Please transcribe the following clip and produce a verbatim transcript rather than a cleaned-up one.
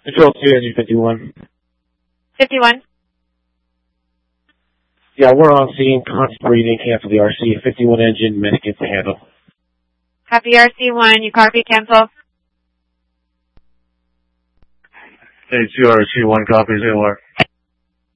Control two, engine fifty-one. fifty-one. Yeah, we're on scene. Constant breathing. Cancel the R C. fifty-one engine. Medicate to handle. Copy R C one. You copy. Cancel. Hey, two R C one. Copy. Zero R.